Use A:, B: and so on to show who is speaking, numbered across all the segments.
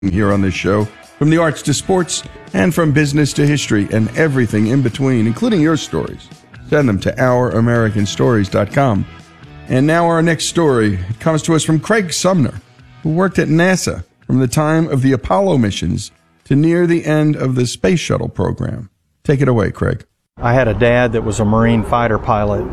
A: Here on this show, from the arts to sports, and from business to history, and everything in between, including your stories. Send them to ouramericanstories.com. And now our next story comes to us from Craig Sumner, who worked at NASA from the time of the Apollo missions to near the end of the Space Shuttle program. Take it away, Craig.
B: I had a dad that was a Marine fighter pilot,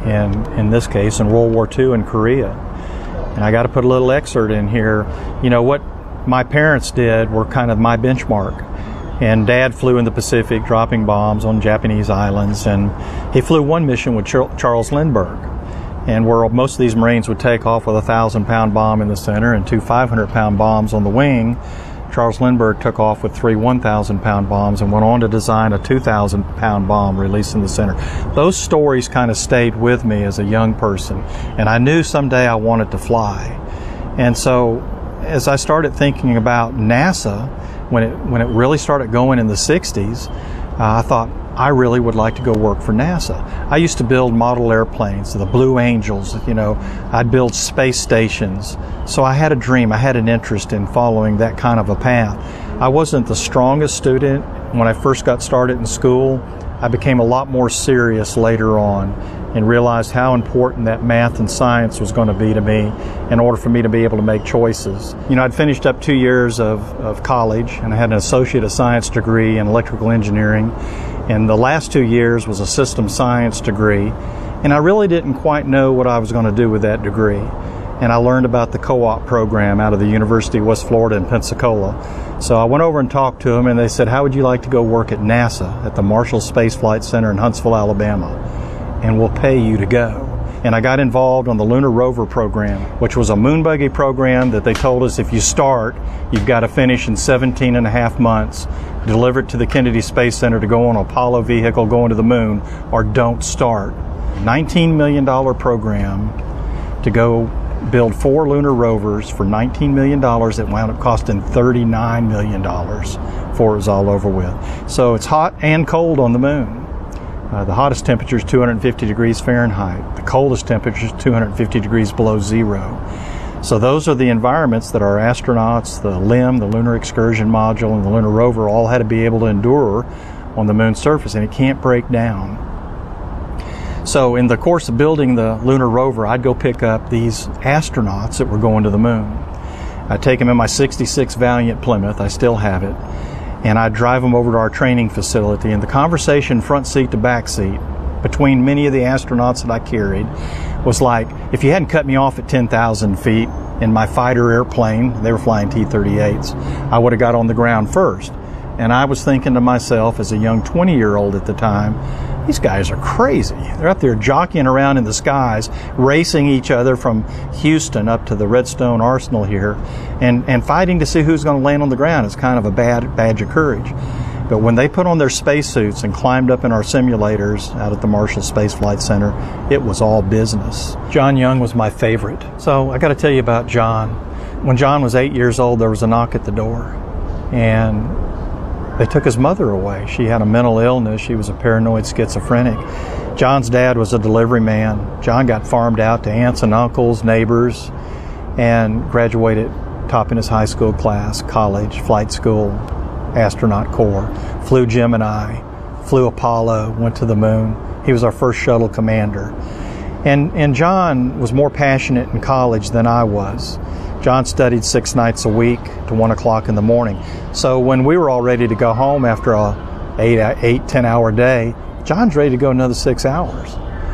B: in this case, in World War II in Korea. And I got to put a little excerpt in here. You know, what my parents did were kind of my benchmark. And Dad flew in the Pacific, dropping bombs on Japanese islands. And he flew one mission with Charles Lindbergh. And where most of these Marines would take off with a 1,000-pound bomb in the center and two 500-pound bombs on the wing, Charles Lindbergh took off with three 1,000-pound bombs and went on to design a 2,000-pound bomb released in the center. Those stories kind of stayed with me as a young person. And I knew someday I wanted to fly. And so as I started thinking about NASA, when it really started going in the 60s, I thought, I really would like to go work for NASA. I used to build model airplanes, the Blue Angels, you know, I'd build space stations. So I had a dream, I had an interest in following that kind of a path. I wasn't the strongest student when I first got started in school. I became a lot more serious later on and realized how important that math and science was going to be to me in order for me to be able to make choices. You know, I'd finished up 2 years of college, and I had an Associate of Science degree in electrical engineering, and the last 2 years was a system science degree, and I really didn't quite know what I was going to do with that degree. And I learned about the co-op program out of the University of West Florida in Pensacola. So I went over and talked to them, and they said, how would you like to go work at NASA at the Marshall Space Flight Center in Huntsville, Alabama? And we'll pay you to go. And I got involved on the Lunar Rover program, which was a moon buggy program that they told us if you start, you've got to finish in 17 and a half months, deliver it to the Kennedy Space Center to go on an Apollo vehicle going to the moon, or don't start. $19 million program to go build 4 lunar rovers for $19 million that wound up costing $39 million before it was all over with. So it's hot and cold on the moon. The hottest temperature is 250 degrees Fahrenheit. The coldest temperature is 250 degrees below zero. So those are the environments that our astronauts, the LEM, the Lunar Excursion Module, and the Lunar Rover all had to be able to endure on the moon's surface, and it can't break down. So in the course of building the Lunar Rover, I'd go pick up these astronauts that were going to the moon. I'd take them in my 66 Valiant Plymouth, I still have it, and I'd drive them over to our training facility, and the conversation front seat to back seat between many of the astronauts that I carried was like, if you hadn't cut me off at 10,000 feet in my fighter airplane, they were flying T-38s, I would have got on the ground first. And I was thinking to myself as a young 20-year-old at the time, these guys are crazy. They're up there jockeying around in the skies, racing each other from Houston up to the Redstone Arsenal here, and fighting to see who's going to land on the ground. It's kind of a badge of courage. But when they put on their spacesuits and climbed up in our simulators out at the Marshall Space Flight Center, it was all business. John Young was my favorite. So I got to tell you about John. When John was 8 years old, there was a knock at the door, and they took his mother away. She had a mental illness. She was a paranoid schizophrenic. John's dad was a delivery man. John got farmed out to aunts and uncles, neighbors, and graduated top in his high school class, college, flight school, astronaut corps, flew Gemini, flew Apollo, went to the moon. He was our first shuttle commander. And John was more passionate in college than I was. John studied 6 nights a week to 1 o'clock in the morning. So when we were all ready to go home after a 10-hour day, John's ready to go another 6 hours.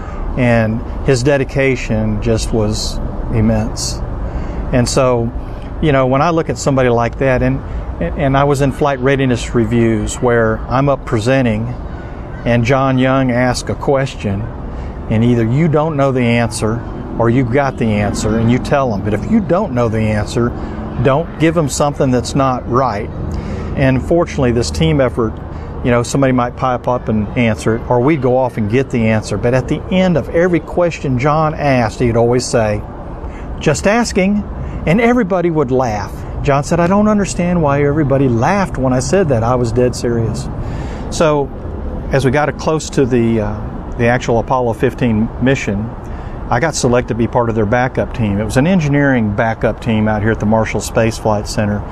B: And his dedication just was immense. And so, you know, when I look at somebody like that, and I was in flight readiness reviews where I'm up presenting and John Young asks a question, and either you don't know the answer or you got the answer and you tell them. But if you don't know the answer, don't give them something that's not right. And fortunately, this team effort, you know, somebody might pipe up and answer it, or we'd go off and get the answer. But at the end of every question John asked, he'd always say, just asking, and everybody would laugh. John said, I don't understand why everybody laughed when I said that. I was dead serious. So as we got close to the actual Apollo 15 mission, I got selected to be part of their backup team. It was an engineering backup team out here at the Marshall Space Flight Center.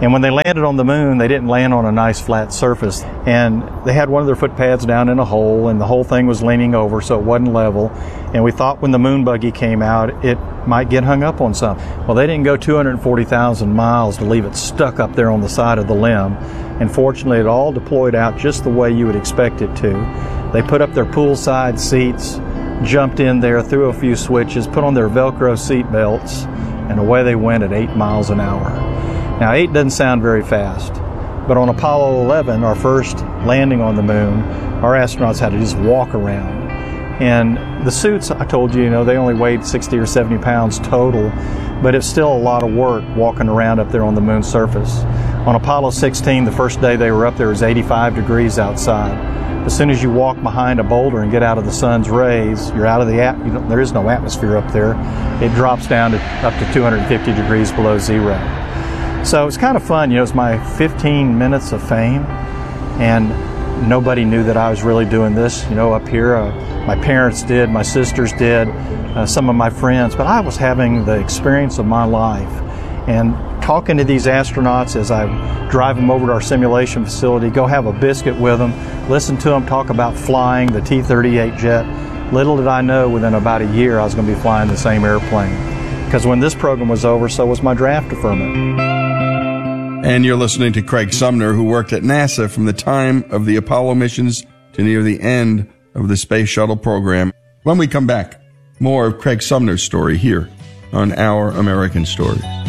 B: And when they landed on the moon, they didn't land on a nice flat surface. And they had one of their footpads down in a hole, and the whole thing was leaning over, so it wasn't level. And we thought when the moon buggy came out, it might get hung up on something. Well, they didn't go 240,000 miles to leave it stuck up there on the side of the limb. And fortunately, it all deployed out just the way you would expect it to. They put up their poolside seats, jumped in there, threw a few switches, put on their Velcro seat belts, and away they went at 8 miles an hour. Now, 8 doesn't sound very fast, but on Apollo 11, our first landing on the moon, our astronauts had to just walk around. And the suits, I told you, they only weighed 60 or 70 pounds total, but it's still a lot of work walking around up there on the moon's surface. On Apollo 16, the first day they were up there, it was 85 degrees outside. As soon as you walk behind a boulder and get out of the sun's rays, you're out of the there is no atmosphere up there. It drops down to up to 250 degrees below zero. So it's kind of fun. It was my 15 minutes of fame, and nobody knew that I was really doing this. Up here, my parents did, my sisters did, some of my friends, but I was having the experience of my life. And talking to these astronauts as I drive them over to our simulation facility, go have a biscuit with them, listen to them talk about flying the T-38 jet. Little did I know within about a year I was going to be flying the same airplane. Because when this program was over, so was my draft deferment.
A: And you're listening to Craig Sumner, who worked at NASA from the time of the Apollo missions to near the end of the Space Shuttle program. When we come back, more of Craig Sumner's story here on Our American Stories.